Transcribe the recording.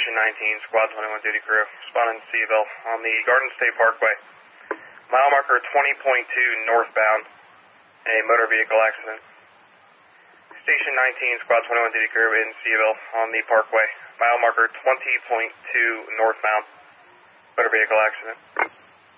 Station 19, Squad 21 duty crew, responding to Seaville on the Garden State Parkway. Mile marker 20.2 northbound, a motor vehicle accident. Station 19, Squad 21 duty crew in Seaville on the Parkway. Mile marker 20.2 northbound, motor vehicle accident.